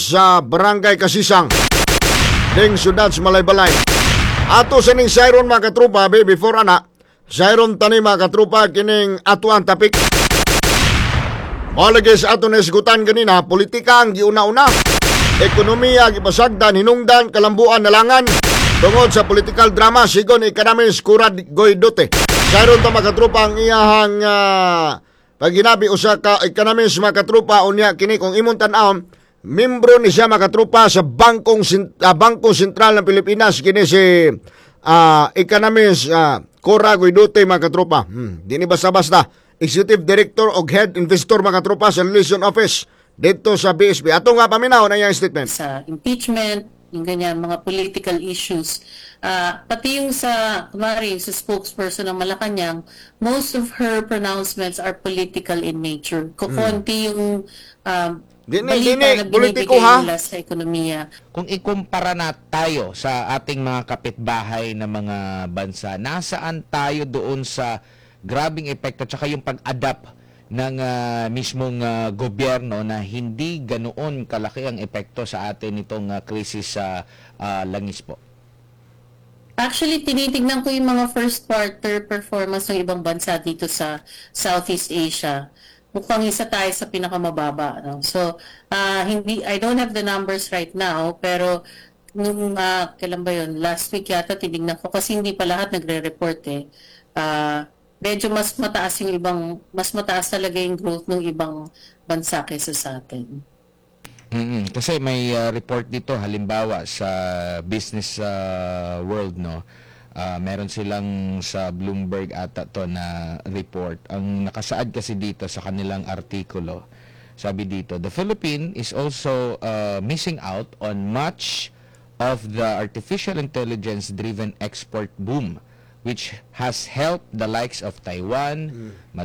sa Barangay Kasisang ding syudad sa Malaybalay. Ato sa ning sayron mga katrupa, before ana, sayron tani mga katrupa kining atuan tapik. Malagi sa ato na isgutan kanina, politika ang giuna-una. Ekonomiya, gipasagdan, hinungdan, kalambuan, nalangan. Tungod sa political drama, sigon economist Kurad Goydote. Sayron ta mga katrupa ang iyahang pag ginabi usa ka economist mga katrupa, unya kini kung imong tan-awon, membro ni siya mga katrupa sa Bangko Sentral ng Pilipinas, kini si economist Cora Goydote mga katrupa. Di ni basta-basta. Executive Director o Head Investor mga katrupa sa Relation Office dito sa BSP. Ato nga paminaw na yung statement. Sa impeachment, yung ganyan, mga political issues. Pati yung sa, kumari, sa spokesperson ng Malacanang, most of her pronouncements are political in nature. Kukunti yung balita na politiko, binibigay nila sa ekonomiya. Kung ikumpara na tayo sa ating mga kapitbahay na mga bansa, nasaan tayo doon sa grabing epekto at saka yung pag-adapt ng mismong gobyerno na hindi ganoon kalaki ang epekto sa atin itong krisis sa langis po? Actually, tinitignan ko yung mga first quarter performance ng ibang bansa dito sa Southeast Asia. Mukhang isa tayo sa pinakamababa. No? So, I don't have the numbers right now, pero nung, kailan ba yun? Last week yata tinignan ko kasi hindi pa lahat nagre-report eh. Medyo mas mataas talaga yung growth ng ibang bansa kaysa sa atin. Kasi may report dito, halimbawa sa Business World, no? Meron silang sa Bloomberg ata to na report. Ang nakasaad kasi dito sa kanilang artikulo, sabi dito, the Philippines is also missing out on much of the artificial intelligence-driven export boom, which has helped the likes of Taiwan,